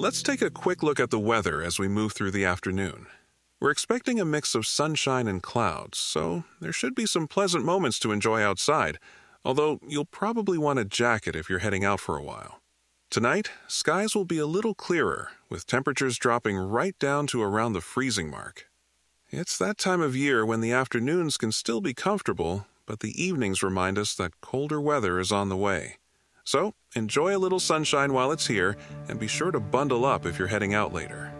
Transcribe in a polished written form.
Let's take a quick look at the weather as we move through the afternoon. We're expecting a mix of sunshine and clouds, so there should be some pleasant moments to enjoy outside, although you'll probably want a jacket if you're heading out for a while. Tonight, skies will be a little clearer, with temperatures dropping right down to around the freezing mark. It's that time of year when the afternoons can still be comfortable, but the evenings remind us that colder weather is on the way. So, enjoy a little sunshine while it's here, and be sure to bundle up if you're heading out later.